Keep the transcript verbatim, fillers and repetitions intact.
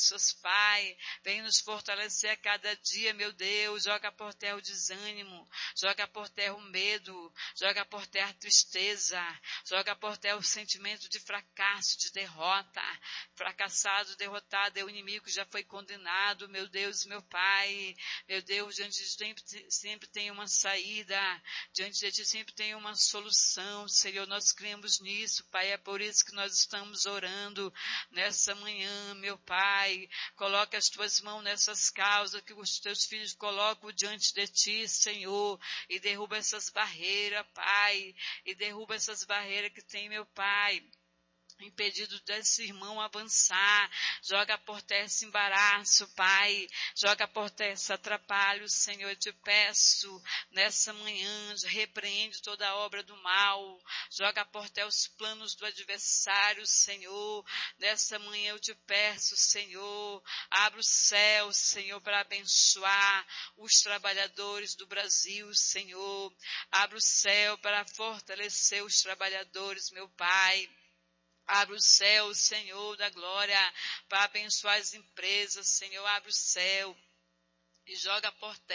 Pai, vem nos fortalecer a cada dia, meu Deus. Joga por terra o desânimo, joga por terra o medo, joga por terra a tristeza, joga por terra o sentimento de fracasso, de derrota. Fracassado, derrotado é o inimigo que já foi condenado, meu Deus, meu Pai. Meu Deus, diante de ti sempre, sempre tem uma saída, diante de ti sempre tem uma solução, Senhor. Nós cremos nisso, Pai. É por isso que nós estamos orando nessa manhã, meu Pai. Coloca as tuas mãos nessas causas que os teus filhos colocam diante de ti, Senhor, e derruba essas barreiras, Pai, e derruba essas barreiras que tem, meu Pai, impedido desse irmão avançar. Joga por terra esse embaraço, Pai. Joga por terra esse atrapalho, Senhor. Eu te peço, nessa manhã, repreende toda a obra do mal. Joga por terra os planos do adversário, Senhor. Nessa manhã eu te peço, Senhor, abre o céu, Senhor, para abençoar os trabalhadores do Brasil, Senhor. Abre o céu para fortalecer os trabalhadores, meu Pai. Abre o céu, Senhor da glória, para abençoar as empresas, Senhor. Abre o céu e joga por terra